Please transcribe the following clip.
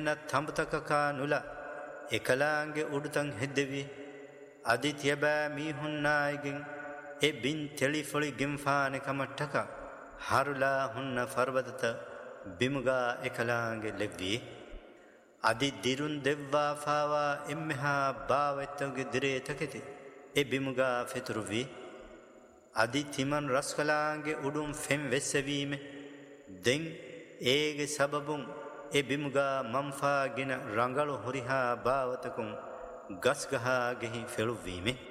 දෙන්නත් තඹතකකා නුල එකලාංගේ උඩුතන් හෙද්දෙවි අදිතියබෑ මීහුන්නායගෙන් එ බින් තෙලිෆොලි ගෙම්ෆානෙ කමට්ටක හරුලා හුන්න ෆර්වදත බිමුගා එකලාංගේ ලෙව්වී අදි දිරුන් දෙව්වා ෆාවා එම්මෙහා බාවෙත්තවගේ දිරේ තකෙති එ බිමුගා ෆෙතුරුවී අදි තිමන් රස්කලාංගේ උඩුම් ෆෙම් වෙස්සවීම දෙන් ඒගේ සබබුන් එ බිමුගා මම්ෆාගෙන රංගලු හොරිහා බාවතකුන් ගස්ගහා ගෙහි ෆෙළුවීමේ